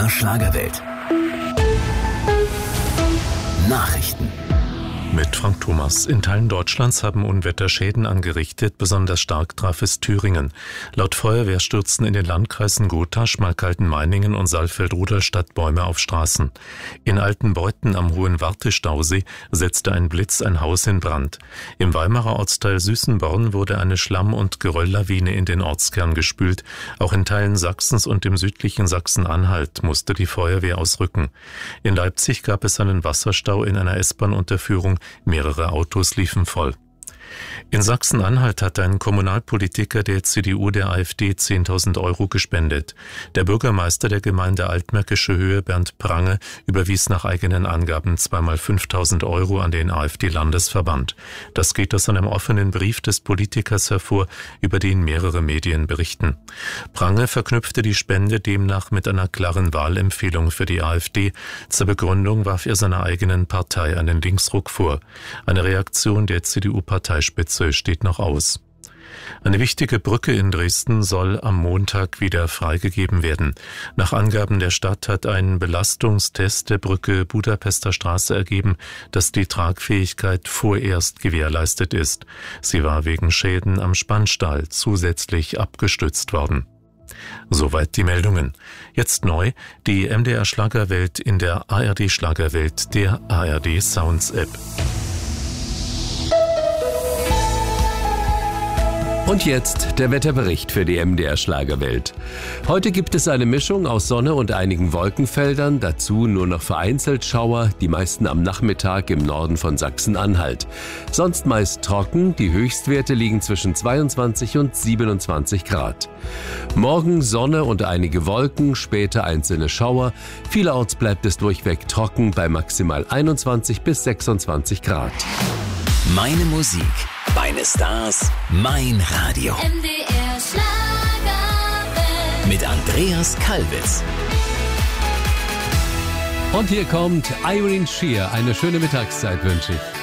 Schlagerwelt. Nachrichten. Mit Frank Thomas. In Teilen Deutschlands haben Unwetter Schäden angerichtet, besonders stark traf es Thüringen. Laut Feuerwehr stürzten in den Landkreisen Gotha, Schmalkalden-Meiningen und Saalfeld-Rudolstadt Bäume auf Straßen. In Altenbeuthen am Hohen Wartestausee setzte ein Blitz ein Haus in Brand. Im Weimarer Ortsteil Süßenborn wurde eine Schlamm- und Gerölllawine in den Ortskern gespült. Auch in Teilen Sachsens und im südlichen Sachsen-Anhalt musste die Feuerwehr ausrücken. In Leipzig gab es einen Wasserstau in einer S-Bahn-Unterführung. Mehrere Autos liefen voll. In Sachsen-Anhalt hat ein Kommunalpolitiker der CDU der AfD 10.000 Euro gespendet. Der Bürgermeister der Gemeinde Altmärkische Höhe, Bernd Prange, überwies nach eigenen Angaben zweimal 5.000 Euro an den AfD-Landesverband. Das geht aus einem offenen Brief des Politikers hervor, über den mehrere Medien berichten. Prange verknüpfte die Spende demnach mit einer klaren Wahlempfehlung für die AfD. Zur Begründung warf er seiner eigenen Partei einen Linksruck vor. Eine Reaktion der CDU-Parteispitze steht noch aus. Eine wichtige Brücke in Dresden soll am Montag wieder freigegeben werden. Nach Angaben der Stadt hat ein Belastungstest der Brücke Budapester Straße ergeben, dass die Tragfähigkeit vorerst gewährleistet ist. Sie war wegen Schäden am Spannstahl zusätzlich abgestützt worden. Soweit die Meldungen. Jetzt neu, die MDR Schlagerwelt in der ARD Schlagerwelt, der ARD Sounds App. Und jetzt der Wetterbericht für die MDR Schlagerwelt. Heute gibt es eine Mischung aus Sonne und einigen Wolkenfeldern, dazu nur noch vereinzelt Schauer, die meisten am Nachmittag im Norden von Sachsen-Anhalt. Sonst meist trocken, die Höchstwerte liegen zwischen 22 und 27 Grad. Morgen Sonne und einige Wolken, später einzelne Schauer. Vielerorts bleibt es durchweg trocken bei maximal 21 bis 26 Grad. Meine Musik, meine Stars, mein Radio. MDR Schlagerwelt. Mit Andreas Kalbitz. Und hier kommt Irene Shear. Eine schöne Mittagszeit wünsche ich.